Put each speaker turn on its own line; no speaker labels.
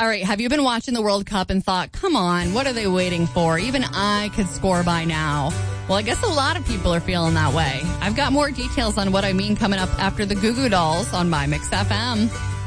All right, have you been watching the World Cup and thought, come on, what are they waiting for? Even I could score by now. Well, I guess a lot of people are feeling that way. I've got more details on what I mean coming up after the Goo Goo Dolls on My Mix FM.